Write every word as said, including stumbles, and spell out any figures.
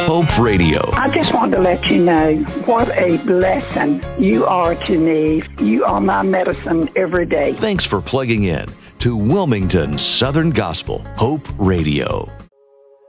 Hope Radio. I just wanted to let you know what a blessing you are to me. You are my medicine every day. Thanks for plugging in to Wilmington Southern Gospel Hope Radio.